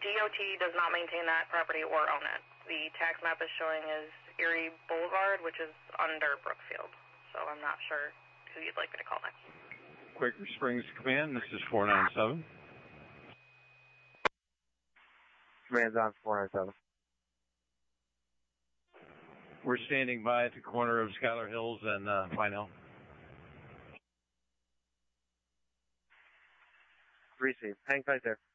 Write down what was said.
DOT does not maintain that property or own it. The tax map is showing is Erie Boulevard, which is under Brookfield. So I'm not sure who you'd like me to call next. Quaker Springs Command, this is 497. Command's on 497. We're standing by at the corner of Schuyler Hills and Pinell. Received. Hang tight there.